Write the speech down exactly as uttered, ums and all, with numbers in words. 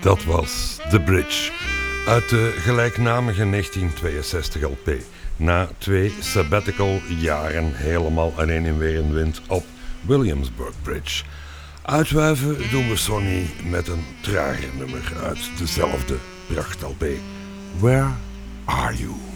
Dat was The Bridge uit de gelijknamige negentien tweeënzestig L P. Na twee sabbatical jaren helemaal alleen in weer en wind op Williamsburg Bridge. Uitwuiven doen we Sonny met een trager nummer uit dezelfde pracht L P. Where Are You?